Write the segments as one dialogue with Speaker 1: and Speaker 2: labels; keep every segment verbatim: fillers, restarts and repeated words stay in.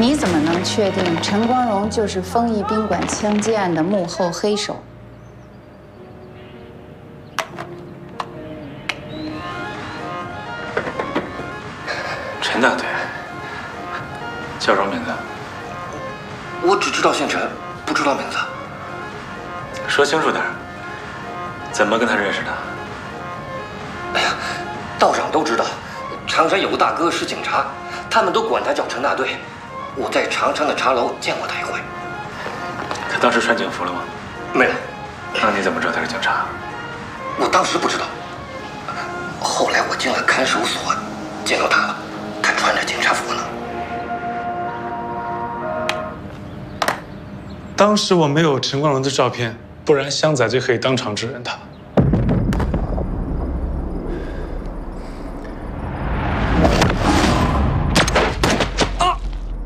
Speaker 1: 你怎么能确定陈光荣就是丰益宾馆枪击案的幕后黑手？
Speaker 2: 陈大队，叫什么名字？
Speaker 3: 我只知道姓陈，不知道名字。
Speaker 2: 说清楚点，怎么跟他认识的？
Speaker 3: 哎呀，道长都知道，长山有个大哥是警察，他们都管他叫陈大队。我在长山的茶楼见过他一回。
Speaker 2: 他当时穿警服了吗？
Speaker 3: 没有。
Speaker 2: 那你怎么知道他是警察？
Speaker 3: 我当时不知道，后来我进了看守所，见到他了，他穿着警察服呢。
Speaker 4: 当时我没有陈光荣的照片，不然湘仔就可以当场指认他。啊！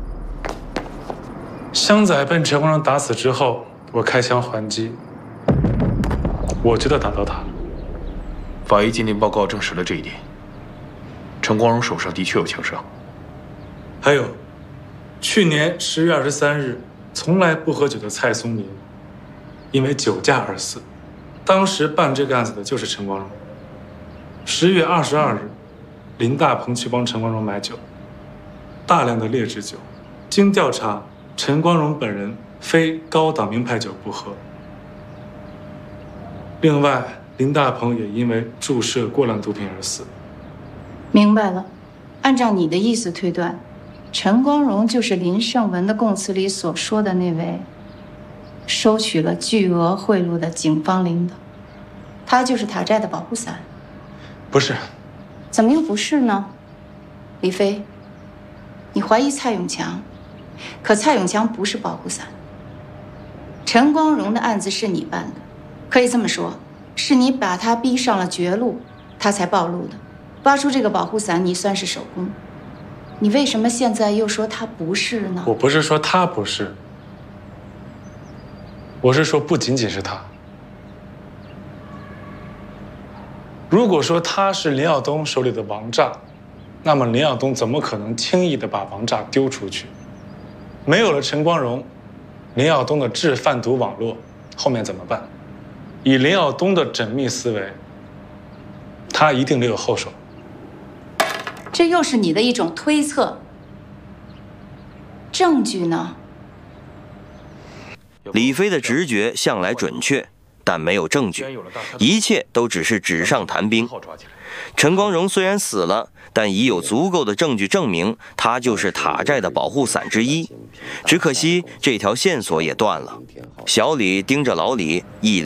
Speaker 4: 湘仔被陈光荣打死之后，我开枪还击，我觉得打到他了。
Speaker 5: 法医鉴定报告证实了这一点。陈光荣手上的确有枪伤。
Speaker 4: 还有，去年十月二十三日。从来不喝酒的蔡松林，因为酒驾而死。当时办这个案子的就是陈光荣。十月二十二日，林大鹏去帮陈光荣买酒，大量的劣质酒。经调查，陈光荣本人非高档名牌酒不喝。另外，林大鹏也因为注射过量毒品而死。
Speaker 1: 明白了，按照你的意思推断。陈光荣就是林胜文的供词里所说的那位收取了巨额贿赂的警方领导，他就是塔寨的保护伞。
Speaker 4: 不是。
Speaker 1: 怎么又不是呢？李飞，你怀疑蔡永强，可蔡永强不是保护伞。陈光荣的案子是你办的，可以这么说，是你把他逼上了绝路，他才暴露的。挖出这个保护伞，你算是首功。你为什么现在又说他不是呢？
Speaker 4: 我不是说他不是，我是说不仅仅是他。如果说他是林耀东手里的王炸，那么林耀东怎么可能轻易的把王炸丢出去？没有了陈光荣，林耀东的制贩毒网络后面怎么办？以林耀东的缜密思维，他一定留有后手。
Speaker 1: 这又是你的一种推测，证据呢？
Speaker 6: 李飞的直觉向来准确，但没有证据，一切都只是纸上谈兵。陈光荣虽然死了，但已有足够的证据证明他就是塔寨的保护伞之一。只可惜这条线索也断了。小李盯着老李，一